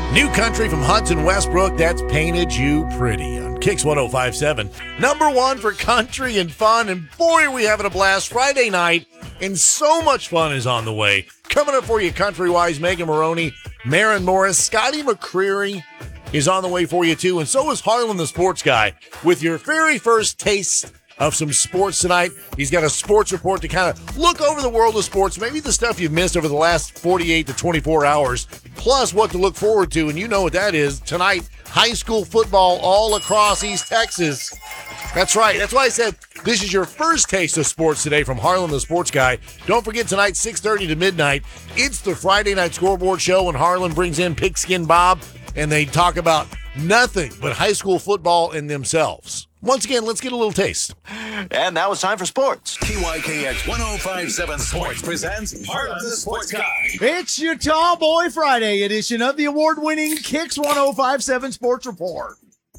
New country from Hudson Westbrook, that's Painted You Pretty on Kicks 105.7. Number one for country and fun, and boy, are we having a blast Friday night, and so much fun is on the way. Coming up for you country-wise, Megan Maroney, Maren Morris, Scotty McCreery is on the way for you too, and so is Harlan the Sports Guy with your very first taste of some sports tonight. He's got a sports report to kind of look over the world of sports, maybe the stuff you've missed over the last 48 to 24 hours, plus what to look forward to, and you know what that is. Tonight, high school football all across East Texas. That's right. That's why I said this is your first taste of sports today from Harlan the Sports Guy. Don't forget tonight, 6:30 to midnight, it's the Friday Night Scoreboard Show, and Harlan brings in Pigskin Bob, and they talk about nothing but high school football and themselves. Once again, let's get a little taste. And now it's time for sports. KYKX 105.7 Sports presents Harlan the Sports Guy. It's your Tall Boy Friday edition of the award-winning Kicks 105.7 Sports Report.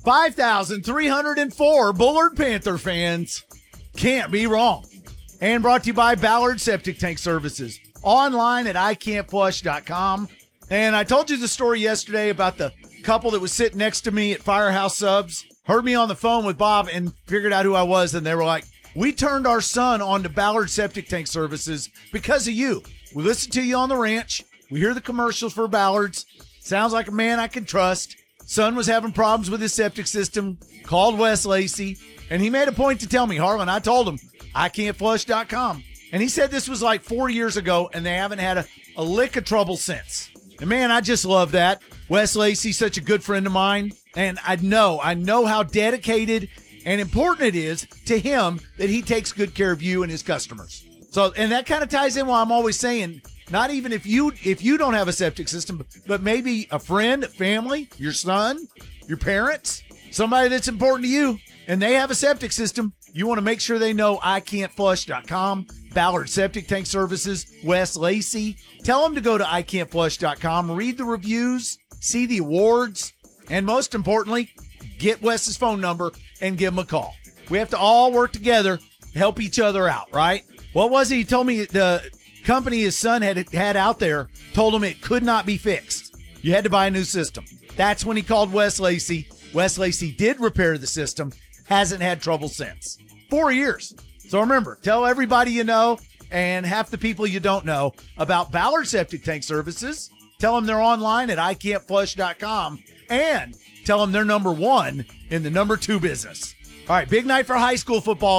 5,304 Bullard Panther fans. Can't be wrong. And brought to you by Ballard Septic Tank Services. Online at iCan'tFlush.com. And I told you the story yesterday about the couple that was sitting next to me at Firehouse Subs. Heard me on the phone with Bob and figured out who I was, and they were like, we turned our son on to Ballard Septic Tank Services because of you. We listen to you on the ranch. We hear the commercials for Ballards. Sounds like a man I can trust. Son was having problems with his septic system, called Wes Lacey, and he made a point to tell me, Harlan, I told him, iCan'tFlush.com. And he said this was like 4 years ago, and they haven't had a lick of trouble since. And man, I just love that. Wes Lacey's such a good friend of mine. And I know how dedicated and important it is to him that he takes good care of you and his customers. So, and that kind of ties in why I'm always saying, not even if you don't have a septic system, but maybe a friend, family, your son, your parents, somebody that's important to you, and they have a septic system, you want to make sure they know iCan'tFlush.com, Ballard Septic Tank Services, Wes Lacey. Tell them to go to iCan'tFlush.com, read the reviews, see the awards, and most importantly, get Wes's phone number and give him a call. We have to all work together to help each other out, right? What was it? He told me the company his son had out there told him it could not be fixed. You had to buy a new system. That's when he called Wes Lacey. Wes Lacey did repair the system. Hasn't had trouble since. 4 years. So remember, tell everybody you know and half the people you don't know about Ballard Septic Tank Services. Tell them they're online at iCan'tFlush.com. And tell them they're number one in the number two business. All right, big night for high school football.